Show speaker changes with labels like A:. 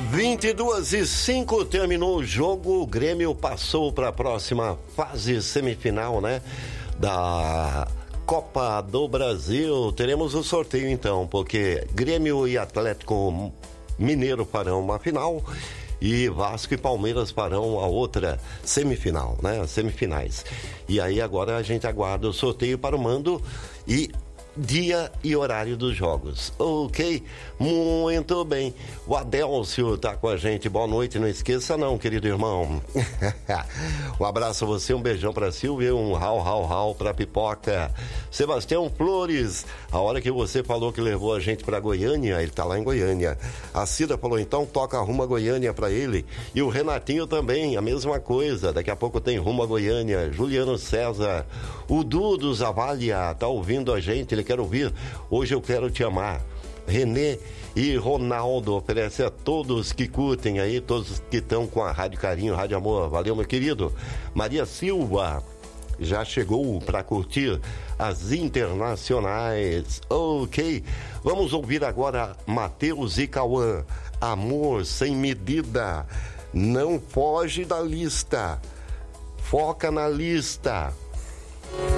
A: 22:05 terminou o jogo, o Grêmio passou para a próxima fase semifinal, né? Da Copa do Brasil. Teremos o sorteio então, porque Grêmio e Atlético Mineiro farão uma final e Vasco e Palmeiras farão a outra semifinal, né? As semifinais. E aí agora a gente aguarda o sorteio para o mando e dia e horário dos jogos. Ok? Muito bem. O Adélcio tá com a gente. Boa noite. Não esqueça não, querido irmão. Um abraço a você, um beijão pra Silvia, um rau pra Pipoca. Sebastião Flores, a hora que você falou que levou a gente pra Goiânia, ele tá lá em Goiânia. A Cida falou, então toca Rumo a Goiânia pra ele. E o Renatinho também, a mesma coisa. Daqui a pouco tem Rumo a Goiânia. Juliano César, o Dudu Zavalha tá ouvindo a gente, ele quer ouvir Hoje Eu Quero Te Amar. Renê e Ronaldo oferece a todos que curtem aí, todos que estão com a Rádio Carinho, Rádio Amor. Valeu, meu querido. Maria Silva já chegou para curtir as internacionais. Ok, vamos ouvir agora Matheus e Cauã. Amor Sem Medida. Não foge da lista, foca na lista.